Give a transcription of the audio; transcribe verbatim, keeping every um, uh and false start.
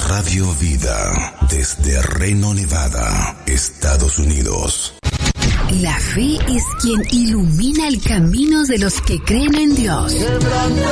Radio Vida, desde Reno, Nevada, Estados Unidos. La fe es quien ilumina el camino de los que creen en Dios.